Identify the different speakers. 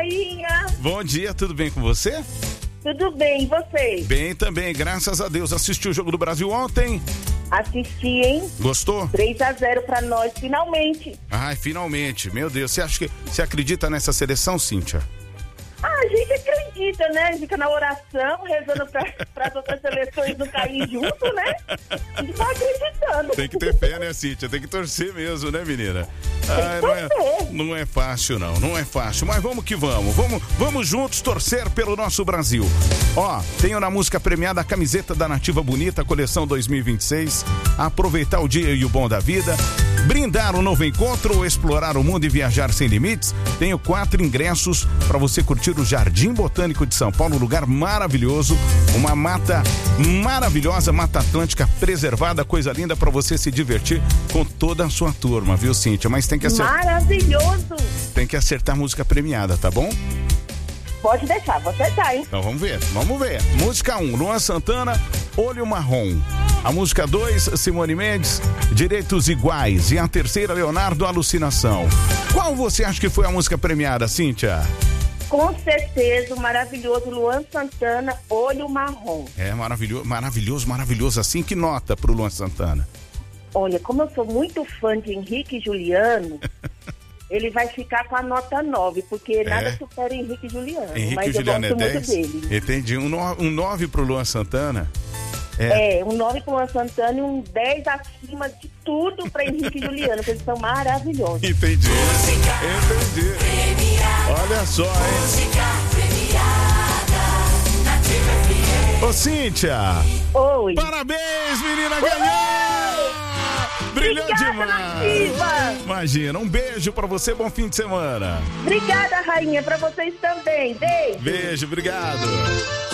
Speaker 1: rainha.
Speaker 2: Bom dia, tudo bem com você?
Speaker 1: Tudo bem, e você?
Speaker 2: Bem também, graças a Deus. Assistiu o Jogo do Brasil ontem?
Speaker 1: Assisti, hein?
Speaker 2: Gostou?
Speaker 1: 3-0 pra nós, finalmente.
Speaker 2: Ai, finalmente. Meu Deus, você acredita nessa seleção, Cíntia?
Speaker 1: A gente acredita, né? Fica na oração, rezando para as outras seleções não caírem junto, né? A gente tá acreditando.
Speaker 2: Tem que ter fé, né, Cíntia? Tem que torcer mesmo, né, menina? Ai, não é fácil, não é fácil. Mas vamos que vamos. Vamos juntos torcer pelo nosso Brasil. Ó, tenho na música premiada a camiseta da Nativa Bonita, coleção 2026. Aproveitar o dia e o bom da vida. Brindar um novo encontro, explorar o mundo e viajar sem limites. Tenho 4 ingressos para você curtir o Jardim Botânico de São Paulo, um lugar maravilhoso, uma mata maravilhosa, Mata Atlântica preservada, coisa linda para você se divertir com toda a sua turma, viu, Cíntia? Mas tem que acertar.
Speaker 1: Maravilhoso!
Speaker 2: Tem que acertar a música premiada, tá bom?
Speaker 1: Pode deixar, vou acertar, hein?
Speaker 2: Então vamos ver. Música 1, Luan Santana, Olho Marrom. A música 2, Simone Mendes, Direitos Iguais. E a terceira, Leonardo, Alucinação. Qual você acha que foi a música premiada, Cíntia?
Speaker 1: Com certeza, o maravilhoso Luan Santana, Olho Marrom.
Speaker 2: É maravilhoso. Assim, que nota pro Luan Santana?
Speaker 1: Olha, como eu sou muito fã de Henrique e Juliano, ele vai ficar com a nota 9, porque nada supera Henrique e Juliano.
Speaker 2: Henrique
Speaker 1: mas
Speaker 2: e Juliano
Speaker 1: eu gosto
Speaker 2: é 10?
Speaker 1: muito dele.
Speaker 2: Entendi. Um 9 pro Luan Santana?
Speaker 1: Um 9 pro Luan Santana e um 10 acima de tudo pra Henrique e Juliano, porque eles são maravilhosos.
Speaker 2: Entendi. Olha só, hein? Ô, Cíntia!
Speaker 1: Oi!
Speaker 2: Parabéns, menina, ganhou! Brilhou demais!
Speaker 1: Nativa.
Speaker 2: Imagina, um beijo pra você, bom fim de semana!
Speaker 1: Obrigada, rainha, pra vocês também. Beijo!
Speaker 2: Beijo, obrigado!